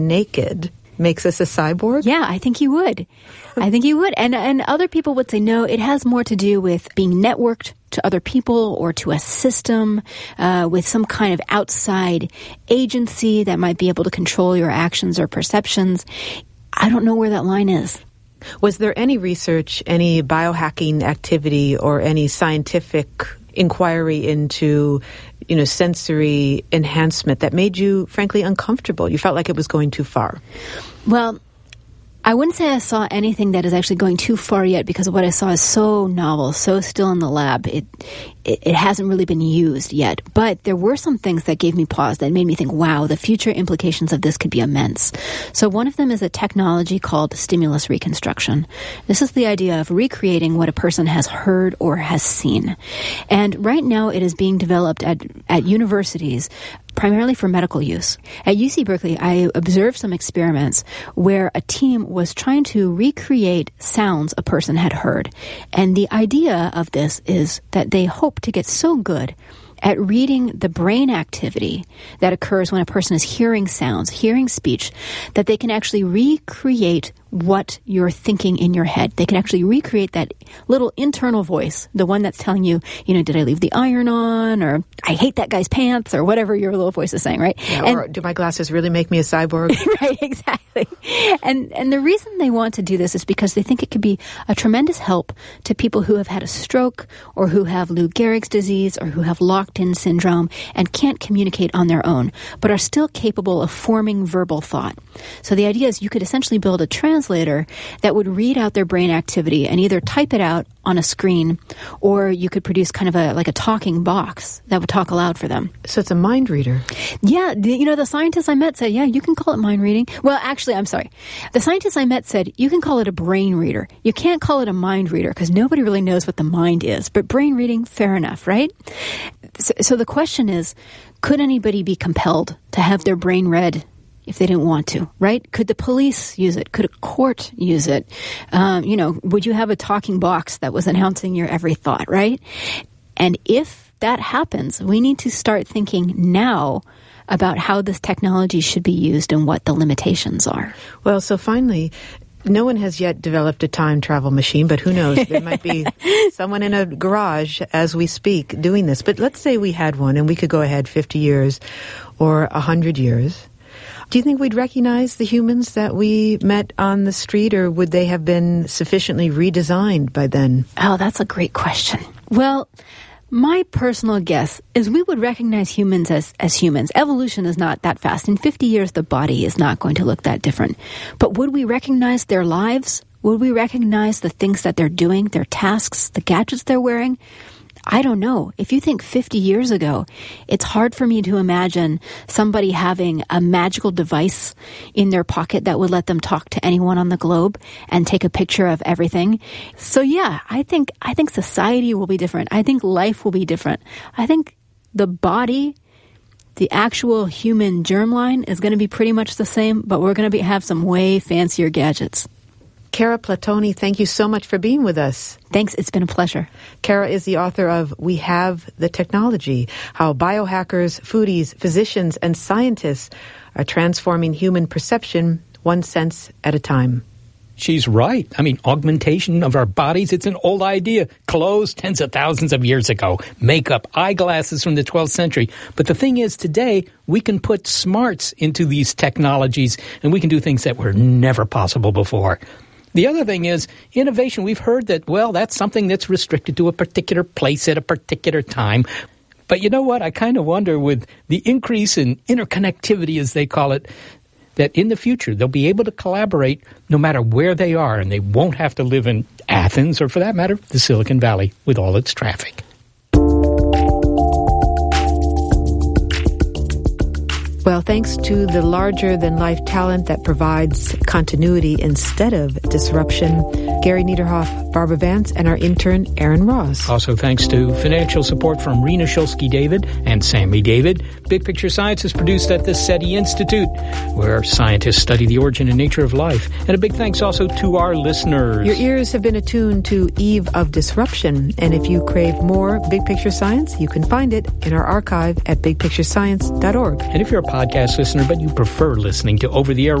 naked makes us a cyborg? Yeah, I think you would. And other people would say, no, it has more to do with being networked to other people or to a system with some kind of outside agency that might be able to control your actions or perceptions. I don't know where that line is. Was there any research, any biohacking activity, or any scientific inquiry into, sensory enhancement that made you, frankly, uncomfortable? You felt like it was going too far. Well, I wouldn't say I saw anything that is actually going too far yet, because what I saw is so novel, so still in the lab. It hasn't really been used yet. But there were some things that gave me pause, that made me think, wow, the future implications of this could be immense. So one of them is a technology called stimulus reconstruction. This is the idea of recreating what a person has heard or has seen. And right now it is being developed at universities, primarily for medical use. At UC Berkeley, I observed some experiments where a team was trying to recreate sounds a person had heard. And the idea of this is that they hope to get so good at reading the brain activity that occurs when a person is hearing sounds, hearing speech, that they can actually recreate what you're thinking in your head. They can actually recreate that little internal voice, the one that's telling you, did I leave the iron on, or I hate that guy's pants, or whatever your little voice is saying, right? Yeah, or do my glasses really make me a cyborg? Right, exactly. And the reason they want to do this is because they think it could be a tremendous help to people who have had a stroke, or who have Lou Gehrig's disease, or who have locked-in syndrome and can't communicate on their own, but are still capable of forming verbal thought. So the idea is you could essentially build a translator that would read out their brain activity and either type it out on a screen, or you could produce kind of like a talking box that would talk aloud for them. So it's a mind reader. Yeah. The scientists I met said, yeah, you can call it mind reading. Well, actually, I'm sorry. The scientists I met said, you can call it a brain reader. You can't call it a mind reader because nobody really knows what the mind is. But brain reading, fair enough, right? So the question is, could anybody be compelled to have their brain read if they didn't want to, right? Could the police use it? Could a court use it? Would you have a talking box that was announcing your every thought, right? And if that happens, we need to start thinking now about how this technology should be used and what the limitations are. Well, so finally, no one has yet developed a time travel machine, but who knows? There might be someone in a garage as we speak doing this. But let's say we had one and we could go ahead 50 years or 100 years. Do you think we'd recognize the humans that we met on the street, or would they have been sufficiently redesigned by then? Oh, that's a great question. Well, my personal guess is we would recognize humans as humans. Evolution is not that fast. In 50 years, the body is not going to look that different. But would we recognize their lives? Would we recognize the things that they're doing, their tasks, the gadgets they're wearing? I don't know. If you think 50 years ago, it's hard for me to imagine somebody having a magical device in their pocket that would let them talk to anyone on the globe and take a picture of everything. So yeah, I think society will be different. I think life will be different. I think the body, the actual human germline, is going to be pretty much the same, but we're going to have some way fancier gadgets. Cara Platoni, thank you so much for being with us. Thanks. It's been a pleasure. Cara is the author of We Have the Technology, How Biohackers, Foodies, Physicians, and Scientists are Transforming Human Perception One Sense at a Time. She's right. Augmentation of our bodies, it's an old idea. Clothes, tens of thousands of years ago. Makeup, eyeglasses from the 12th century. But the thing is, today, we can put smarts into these technologies, and we can do things that were never possible before. The other thing is innovation. We've heard that, that's something that's restricted to a particular place at a particular time. But you know what? I kind of wonder, with the increase in interconnectivity, as they call it, that in the future they'll be able to collaborate no matter where they are, and they won't have to live in Athens or, for that matter, the Silicon Valley with all its traffic. Well, thanks to the larger-than-life talent that provides continuity instead of disruption, Gary Niederhoff, Barbara Vance, and our intern, Aaron Ross. Also thanks to financial support from Rena Shulsky-David and Sammy David. Big Picture Science is produced at the SETI Institute, where scientists study the origin and nature of life. And a big thanks also to our listeners. Your ears have been attuned to Eve of Disruption, and if you crave more Big Picture Science, you can find it in our archive at bigpicturescience.org. And if you're a podcast listener, but you prefer listening to over-the-air